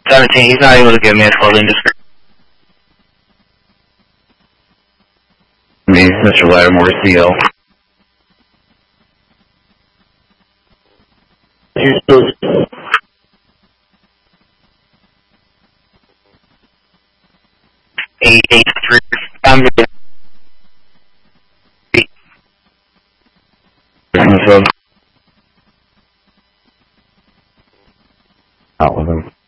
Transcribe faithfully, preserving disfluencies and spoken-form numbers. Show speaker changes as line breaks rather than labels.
seventeen, he's not able to give me a clothing description.
Me, Mister Lattimore, C L.
eight eight three, I'm
Out with him.